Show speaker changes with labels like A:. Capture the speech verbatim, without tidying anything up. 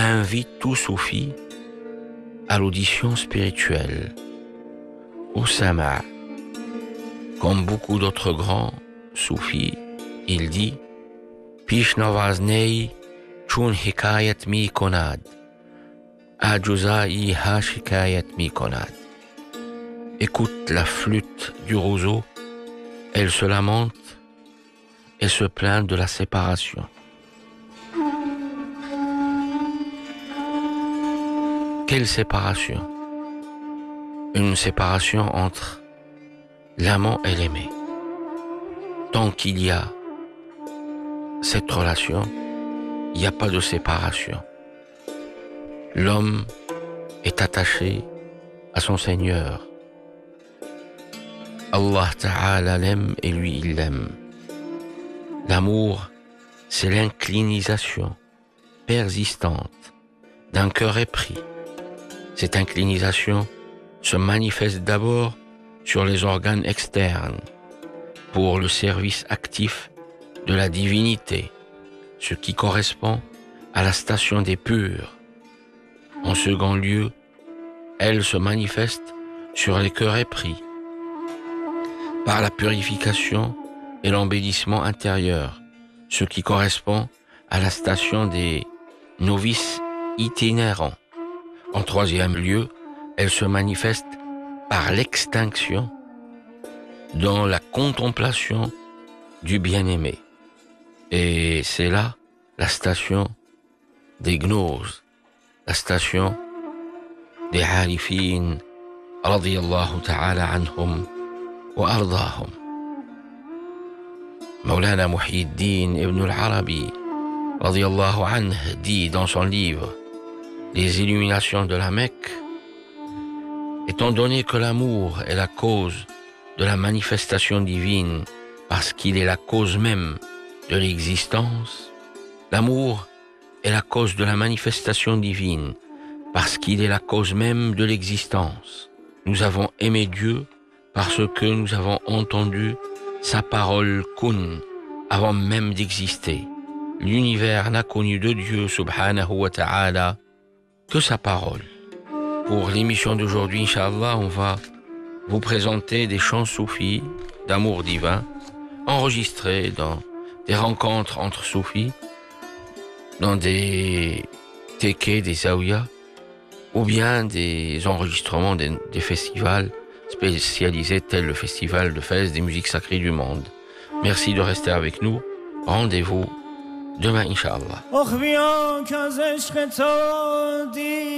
A: invite tout soufi à l'audition spirituelle, au sama'. Comme beaucoup d'autres grands soufis, il dit Pish navaznei chun hikayat mi konad, ajuzai ha shikayat mi konad. Écoute la flûte du roseau, elle se lamente et se plaint de la séparation. Quelle séparation? Une séparation entre l'amant et l'aimé. Tant qu'il y a cette relation, il n'y a pas de séparation. L'homme est attaché à son Seigneur. Allah Ta'ala l'aime et lui il l'aime. L'amour, c'est l'inclinisation persistante d'un cœur épris. Cette inclinisation se manifeste d'abord sur les organes externes pour le service actif de la divinité, ce qui correspond à la station des purs. En second lieu, elle se manifeste sur les cœurs épris par la purification et l'embellissement intérieur, ce qui correspond à la station des novices itinérants. En troisième lieu, elle se manifeste par l'extinction dans la contemplation du bien-aimé. Et c'est là la station des gnoses, la station des harifin, radiyallahu ta'ala anhum wa ardahum. Maulana Muhyiddin ibn al-Arabi, radiyallahu anhu, dit dans son livre Les illuminations de la Mecque, étant donné que l'amour est la cause de la manifestation divine parce qu'il est la cause même de l'existence, l'amour est la cause de la manifestation divine parce qu'il est la cause même de l'existence. Nous avons aimé Dieu parce que nous avons entendu sa parole kun avant même d'exister. L'univers n'a connu de Dieu subhanahu wa ta'ala que sa parole. Pour l'émission d'aujourd'hui, Inch'Allah, on va vous présenter des chants soufis d'amour divin enregistrés dans des rencontres entre soufis, dans des tekés, des zaouïas, ou bien des enregistrements des, des festivals spécialisés tels le festival de Fès des musiques sacrées du monde. Merci de rester avec nous. Rendez-vous demain, Inch'Allah.